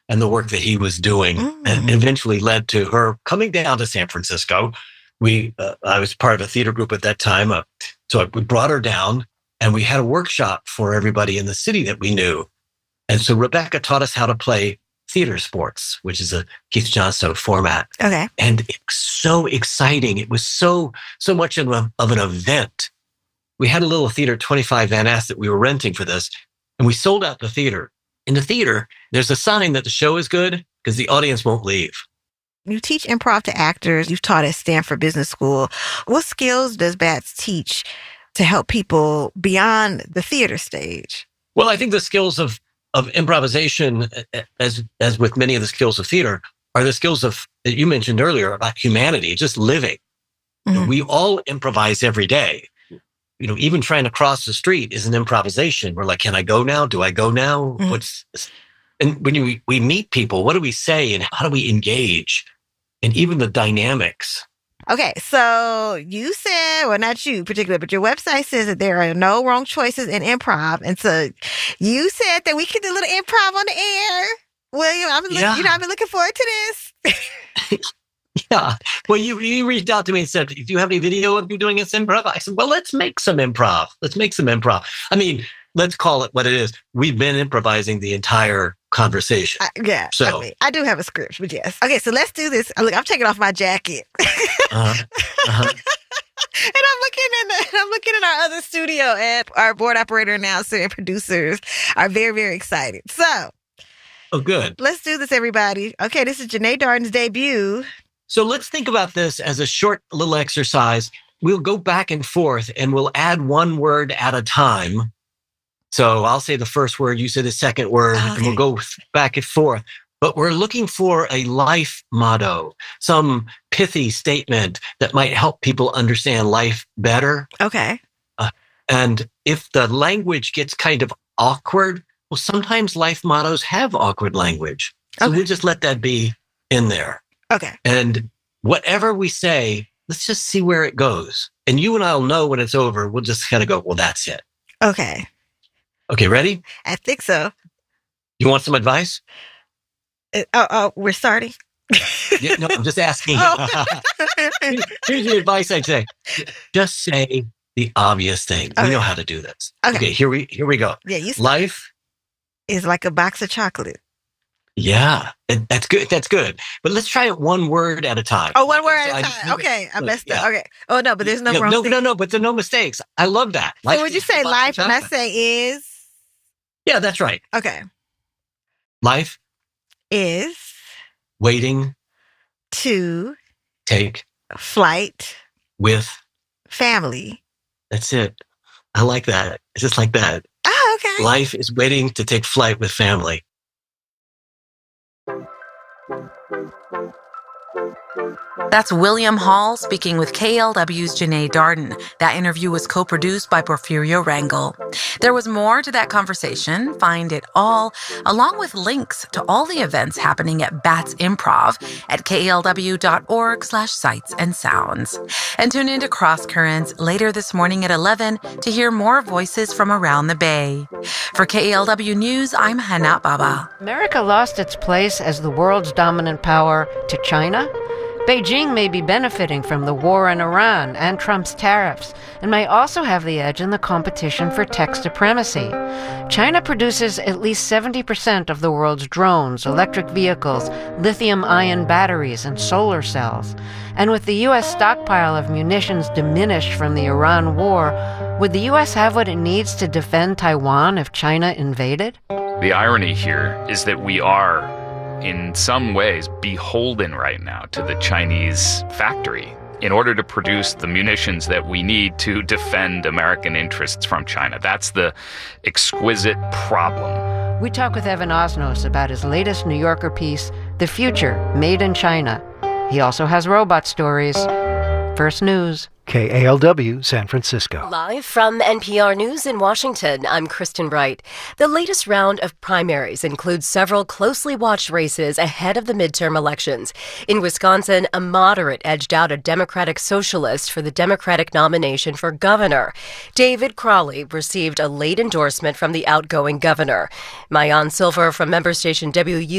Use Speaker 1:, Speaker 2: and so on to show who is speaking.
Speaker 1: and the work that he was doing, and eventually led to her coming down to San Francisco. I was part of a theater group at that time. So we brought her down and we had a workshop for everybody in the city that we knew. And so Rebecca taught us how to play theater sports, which is a Keith Johnstone format.
Speaker 2: Okay.
Speaker 1: And it was so exciting. It was so much of an event. We had a little theater, 25 Van Ness, that we were renting for this, and we sold out the theater. In the theater, there's a sign that the show is good because the audience won't leave.
Speaker 2: You teach improv to actors. You've taught at Stanford Business School. What skills does BATS teach to help people beyond the theater stage?
Speaker 1: Well, I think the skills of improvisation, as with many of the skills of theater, are the skills that you mentioned earlier about humanity, just living. Mm-hmm. We all improvise every day. Even trying to cross the street is an improvisation. We're like, can I go now? Do I go now? Mm-hmm. And when we meet people, what do we say and how do we engage? And even the dynamics.
Speaker 2: Okay, so you said, well, not you particularly, but your website says that there are no wrong choices in improv. And so you said that we could do a little improv on the air. William, I've been looking forward to this.
Speaker 1: Yeah. Well, you reached out to me and said, do you have any video of you doing this improv? I said, well, let's make some improv. I mean, let's call it what it is. We've been improvising the entire conversation.
Speaker 2: I do have a script, but yes. Okay, so let's do this. Look, I'm taking off my jacket. And I'm looking in our other studio, and our board operator, announcer, and producers are very, very excited. So,
Speaker 1: good.
Speaker 2: Let's do this, everybody. Okay, this is Janai Darden's debut.
Speaker 1: So let's think about this as a short little exercise. We'll go back and forth, and we'll add one word at a time. So I'll say the first word, you say the second word, and we'll go back and forth. But we're looking for a life motto, some pithy statement that might help people understand life better.
Speaker 2: Okay.
Speaker 1: And if the language gets kind of awkward, well, sometimes life mottos have awkward language. So we'll just let that be in there.
Speaker 2: Okay.
Speaker 1: And whatever we say, let's just see where it goes. And you and I'll know when it's over. We'll just kind of go, well, that's it.
Speaker 2: Okay.
Speaker 1: Okay, ready?
Speaker 2: I think so.
Speaker 1: You want some advice?
Speaker 2: We're starting?
Speaker 1: Yeah, no, I'm just asking. Here's the advice I'd say. Just say the obvious thing. Okay. We know how to do this. Okay, here we go.
Speaker 2: Yeah,
Speaker 1: Life
Speaker 2: is like a box of chocolate.
Speaker 1: Yeah, that's good. That's good. But let's try it one word at a time.
Speaker 2: Oh, one word at a time. Okay, I messed up. Okay. Oh, no, but there's no wrong thing.
Speaker 1: No, but there's no mistakes. I love that.
Speaker 2: So would you say life and I say is?
Speaker 1: Yeah, that's right.
Speaker 2: Okay.
Speaker 1: Life
Speaker 2: is
Speaker 1: waiting
Speaker 2: to
Speaker 1: take
Speaker 2: flight
Speaker 1: with
Speaker 2: family.
Speaker 1: That's it. I like that. It's just like that.
Speaker 2: Oh, okay.
Speaker 1: Life is waiting to take flight with family.
Speaker 3: That's William Hall speaking with KLW's Janai Darden. That interview was co-produced by Porfirio Rangel. There was more to that conversation. Find it all, along with links to all the events happening at BATS Improv at klw.org/sights and sounds. And tune into Cross Currents later this morning at 11 to hear more voices from around the Bay. For KLW News, I'm Hana Baba.
Speaker 4: America lost its place as the world's dominant power to China. Beijing may be benefiting from the war in Iran and Trump's tariffs, and may also have the edge in the competition for tech supremacy. China produces at least 70% of the world's drones, electric vehicles, lithium-ion batteries, and solar cells. And with the U.S. stockpile of munitions diminished from the Iran war, would the U.S. have what it needs to defend Taiwan if China invaded?
Speaker 5: The irony here is that we are, in some ways, beholden right now to the Chinese factory in order to produce the munitions that we need to defend American interests from China. That's the exquisite problem.
Speaker 4: We talk with Evan Osnos about his latest New Yorker piece, The Future, Made in China. He also has robot stories. First News.
Speaker 6: KALW, San Francisco.
Speaker 7: Live from NPR News in Washington, I'm Kristen Wright. The latest round of primaries includes several closely watched races ahead of the midterm elections. In Wisconsin, a moderate edged out a Democratic socialist for the Democratic nomination for governor. David Crowley received a late endorsement from the outgoing governor. Maayan Silver from member station WU